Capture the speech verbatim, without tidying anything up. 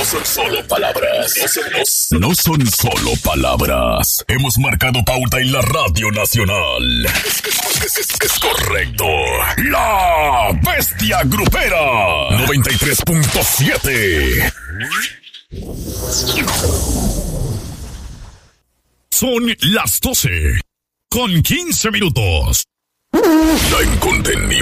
No son solo palabras. No son, no, no son solo palabras. Hemos marcado pauta en la Radio Nacional. Es, es, es, es correcto. La Bestia Grupera. noventa y tres punto siete. Son las doce con quince minutos. La incontenible